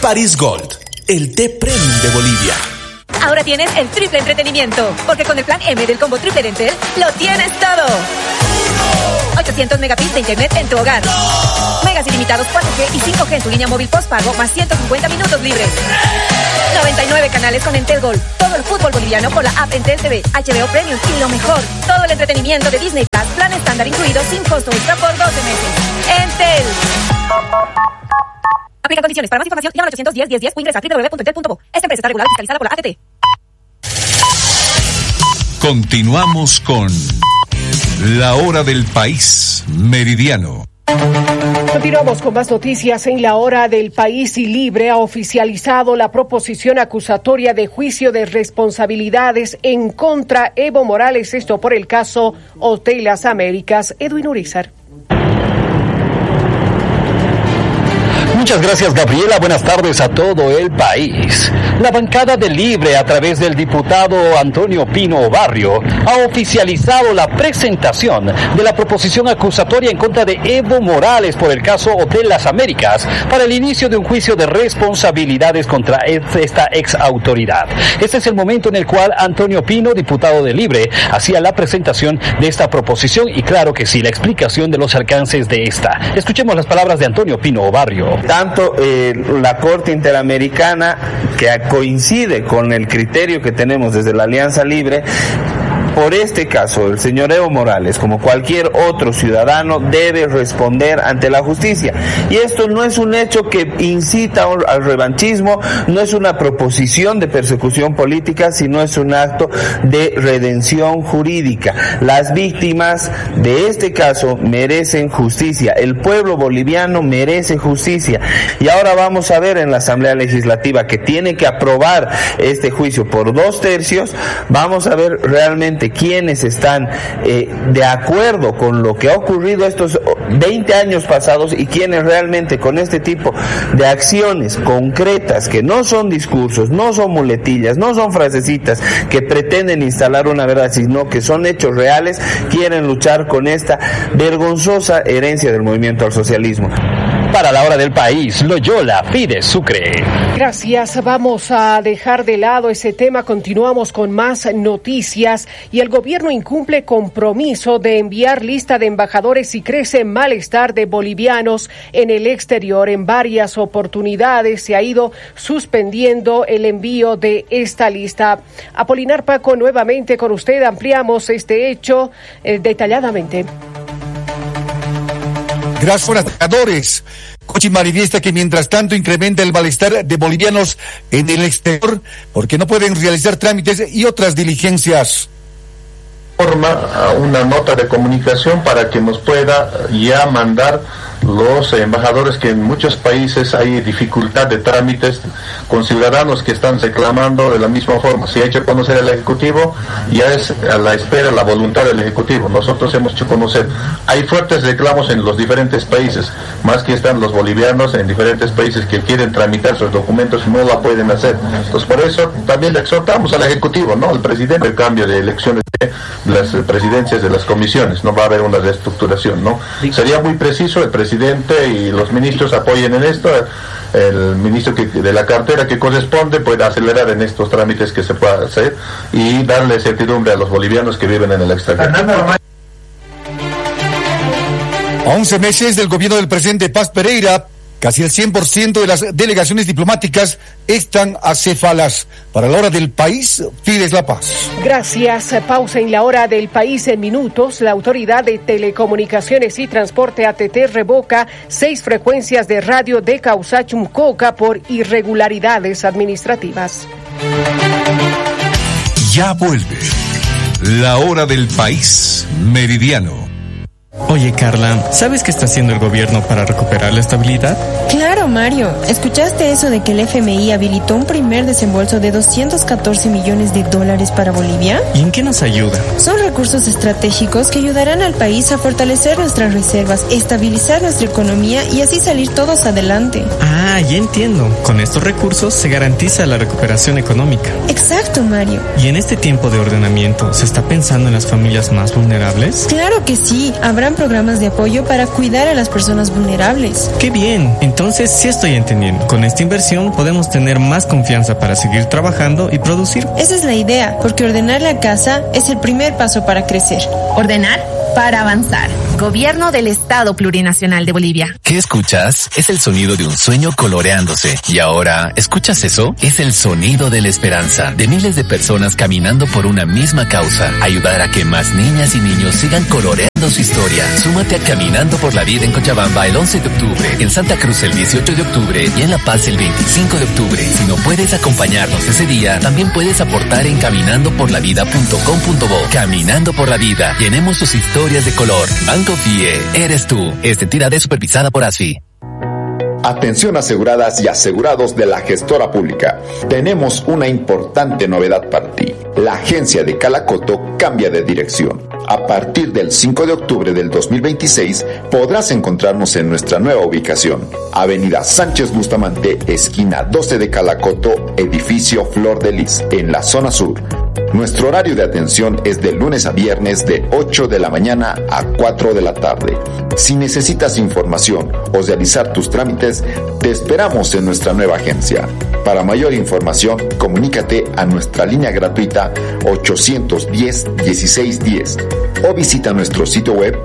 Paris Gold, el té premium de Bolivia. Ahora tienes el triple entretenimiento, porque con el plan M del combo triple de Entel, lo tienes todo. 800 megabits de internet en tu hogar. Megas ilimitados 4G y 5G en tu línea móvil postpago, más 150 minutos libres. 99 canales con Entel Gold. Todo el fútbol boliviano por la app Entel TV, HBO Premium y lo mejor, todo el entretenimiento de Disney Plus, plan estándar incluido sin costo extra por 12 meses. Entel. Aplica condiciones. Para más información, llama al 810-1010 o ingresa a www.entel.co. Esta empresa está regulada y fiscalizada por la ATT. Continuamos con La Hora del País Meridiano. Continuamos con más noticias en La Hora del País. Y Libre ha oficializado la proposición acusatoria de juicio de responsabilidades en contra Evo Morales, esto por el caso Hotel Las Américas. Edwin Urizar. Muchas gracias, Gabriela. Buenas tardes a todo el país. La bancada de Libre, a través del diputado Antonio Pino Barrio, ha oficializado la presentación de la proposición acusatoria en contra de Evo Morales por el caso Hotel Las Américas para el inicio de un juicio de responsabilidades contra esta ex autoridad. Este es el momento en el cual Antonio Pino, diputado de Libre, hacía la presentación de esta proposición y, claro que sí, la explicación de los alcances de esta. Escuchemos las palabras de Antonio Pino Barrio. Tanto la Corte Interamericana, que coincide con el criterio que tenemos desde la Alianza Libre, por este caso, el señor Evo Morales, como cualquier otro ciudadano, debe responder ante la justicia. Y esto no es un hecho que incita al revanchismo, no es una proposición de persecución política, sino es un acto de redención jurídica. Las víctimas de este caso merecen justicia. El pueblo boliviano merece justicia. Y ahora vamos a ver en la Asamblea Legislativa, que tiene que aprobar este juicio por 2/3, vamos a ver realmente quienes están de acuerdo con lo que ha ocurrido estos 20 años pasados y quienes realmente con este tipo de acciones concretas, que no son discursos, no son muletillas, no son frasecitas que pretenden instalar una verdad, sino que son hechos reales, quieren luchar con esta vergonzosa herencia del movimiento al socialismo. Para La Hora del País, Loyola Fides Sucre. Gracias. Vamos a dejar de lado ese tema. Continuamos con más noticias. Y el gobierno incumple compromiso de enviar lista de embajadores y crece malestar de bolivianos en el exterior. En varias oportunidades se ha ido suspendiendo el envío de esta lista. Apolinar Paco, nuevamente con usted. Ampliamos este hecho detalladamente. Gracias por los embajadores. Cochi manifiesta que mientras tanto incrementa el malestar de bolivianos en el exterior porque no pueden realizar trámites y otras diligencias. Forma una nota de comunicación para que nos pueda ya mandar los embajadores, que en muchos países hay dificultad de trámites con ciudadanos que están reclamando de la misma forma. Se ha hecho conocer al Ejecutivo, ya es a la espera la voluntad del Ejecutivo. Nosotros hemos hecho conocer. Hay fuertes reclamos en los diferentes países, más que están los bolivianos en diferentes países que quieren tramitar sus documentos y no la pueden hacer. Entonces por eso también le exhortamos al Ejecutivo, ¿no? Al presidente, el cambio de elecciones de las presidencias de las comisiones, no va a haber una reestructuración, ¿no? Sería muy preciso el presidente y los ministros apoyen en esto, el ministro de la cartera que corresponde pueda acelerar en estos trámites que se pueda hacer y darle certidumbre a los bolivianos que viven en el extranjero. A 11 meses del gobierno del presidente Paz Pereira, casi el 100% de las delegaciones diplomáticas están acéfalas. Para La Hora del País, Fides La Paz. Gracias. Pausa en La Hora del País en minutos. La Autoridad de Telecomunicaciones y Transporte ATT revoca 6 frecuencias de radio de Causachum-Coca por irregularidades administrativas. Ya vuelve La Hora del País Meridiano. Oye, Carla, ¿sabes qué está haciendo el gobierno para recuperar la estabilidad? Claro, Mario. ¿Escuchaste eso de que el FMI habilitó un primer desembolso de $214 millones para Bolivia? ¿Y en qué nos ayuda? Son recursos estratégicos que ayudarán al país a fortalecer nuestras reservas, estabilizar nuestra economía y así salir todos adelante. Ah, ya entiendo. Con estos recursos se garantiza la recuperación económica. Exacto, Mario. ¿Y en este tiempo de ordenamiento se está pensando en las familias más vulnerables? Claro que sí. Habrá habrán programas de apoyo para cuidar a las personas vulnerables. ¡Qué bien! Entonces sí estoy entendiendo. Con esta inversión podemos tener más confianza para seguir trabajando y producir. Esa es la idea, porque ordenar la casa es el primer paso para crecer. Ordenar para avanzar. Gobierno del Estado Plurinacional de Bolivia. ¿Qué escuchas? Es el sonido de un sueño coloreándose. Y ahora, ¿escuchas eso? Es el sonido de la esperanza, de miles de personas caminando por una misma causa. Ayudar a que más niñas y niños sigan coloreando su historia. Súmate a Caminando por la Vida en Cochabamba el 11 de octubre, en Santa Cruz el 18 de octubre y en La Paz el 25 de octubre. Si no puedes acompañarnos ese día, también puedes aportar en caminandoporlavida.com.bo. Caminando por la Vida. Llenemos sus historias de color. Banco FIE. Eres tú. Esta entidad es supervisada por ASFI. Atención aseguradas y asegurados de la gestora pública. Tenemos una importante novedad para ti. La agencia de Calacoto cambia de dirección. A partir del 5 de octubre del 2026 podrás encontrarnos en nuestra nueva ubicación. Avenida Sánchez Bustamante, esquina 12 de Calacoto, edificio Flor de Lis, en la zona sur. Nuestro horario de atención es de lunes a viernes de 8 de la mañana a 4 de la tarde. Si necesitas información o realizar tus trámites, te esperamos en nuestra nueva agencia. Para mayor información, comunícate a nuestra línea gratuita 810-1610 o visita nuestro sitio web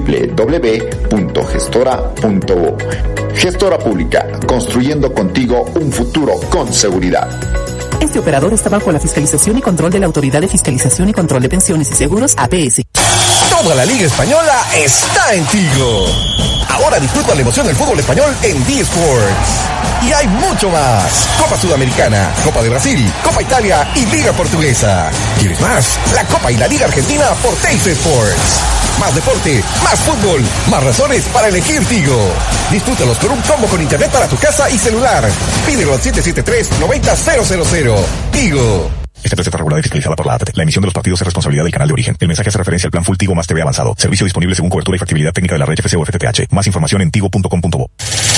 www.gestora.bo. Gestora Pública, construyendo contigo un futuro con seguridad. Este operador está bajo la fiscalización y control de la Autoridad de Fiscalización y Control de Pensiones y Seguros, APS. Toda la Liga Española está en Tigo. Ahora disfruta la emoción del fútbol español en D-Sports. Y hay mucho más. Copa Sudamericana, Copa de Brasil, Copa Italia y Liga Portuguesa. ¿Quieres más? La Copa y la Liga Argentina por Teis Sports. Más deporte, más fútbol, más razones para elegir Tigo. Disfrútalos con un combo con internet para tu casa y celular. Pídelo al 773-90000. Tigo. Esta presenta regulada y fiscalizada por la ATT. La emisión de los partidos es responsabilidad del canal de origen. El mensaje hace referencia al plan Full Tigo más TV avanzado. Servicio disponible según cobertura y factibilidad técnica de la red FCC o FTTH. Más información en tigo.com.bo.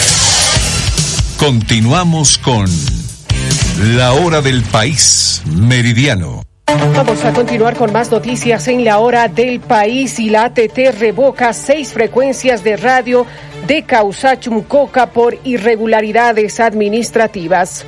Continuamos con La Hora del País Meridiano. Vamos a continuar con más noticias en La Hora del País. Y la ATT revoca 6 frecuencias de radio de Causachumcoca por irregularidades administrativas.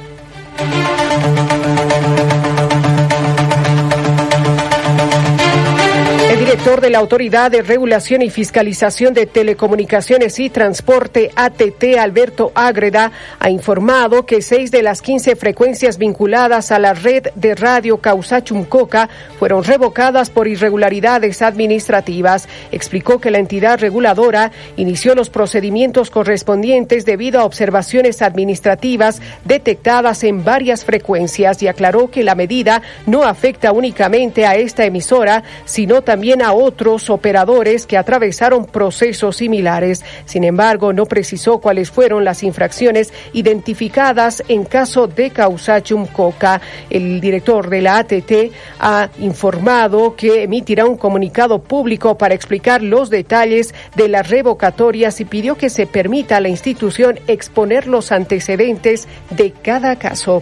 El director de la Autoridad de Regulación y Fiscalización de Telecomunicaciones y Transporte, ATT, Alberto Ágreda, ha informado que 6 de las 15 frecuencias vinculadas a la red de radio Causachumcoca fueron revocadas por irregularidades administrativas. Explicó que la entidad reguladora inició los procedimientos correspondientes debido a observaciones administrativas detectadas en varias frecuencias y aclaró que la medida no afecta únicamente a esta emisora, sino también a otros operadores que atravesaron procesos similares. Sin embargo, no precisó cuáles fueron las infracciones identificadas en caso de Causachumcoca. El director de la ATT ha informado que emitirá un comunicado público para explicar los detalles de las revocatorias y pidió que se permita a la institución exponer los antecedentes de cada caso.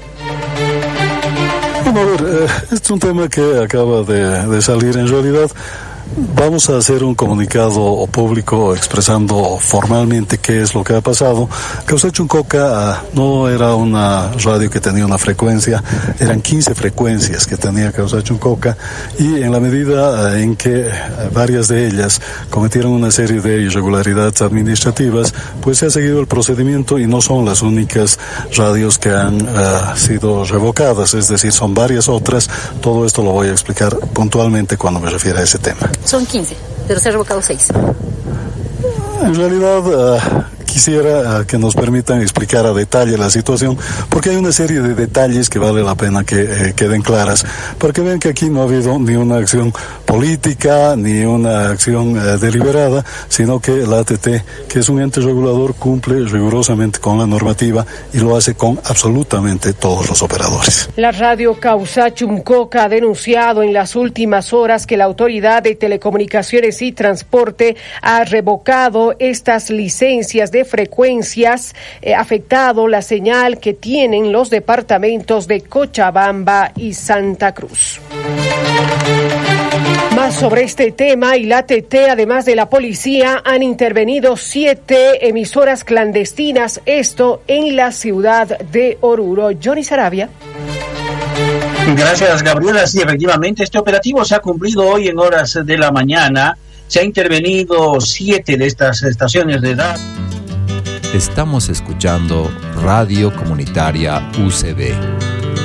Bueno, a ver, este es un tema que acaba de salir en realidad. Vamos a hacer un comunicado público expresando formalmente qué es lo que ha pasado. Causachumcoca no era una radio que tenía una frecuencia, eran 15 frecuencias que tenía Causachumcoca y en la medida en que varias de ellas cometieron una serie de irregularidades administrativas, pues se ha seguido el procedimiento y no son las únicas radios que han sido revocadas, es decir, son varias otras. Todo esto lo voy a explicar puntualmente cuando me refiera a ese tema. Son 15, pero se han revocado 6. En realidad, quisiera que nos permitan explicar a detalle la situación, porque hay una serie de detalles que vale la pena que queden claras, para que vean que aquí no ha habido ni una acción política, ni una acción deliberada, sino que la ATT, que es un ente regulador, cumple rigurosamente con la normativa y lo hace con absolutamente todos los operadores. La radio Causachumcoca ha denunciado en las últimas horas que la Autoridad de Telecomunicaciones y Transporte ha revocado estas licencias de frecuencias, afectado la señal que tienen los departamentos de Cochabamba y Santa Cruz. Más sobre este tema, y la ATT, además de la policía, han intervenido 7 emisoras clandestinas, esto en la ciudad de Oruro. Johnny Sarabia. Gracias, Gabriela. Sí, efectivamente, este operativo se ha cumplido hoy en horas de la mañana. Se ha intervenido 7 de estas estaciones de radio. Estamos escuchando Radio Comunitaria UCB.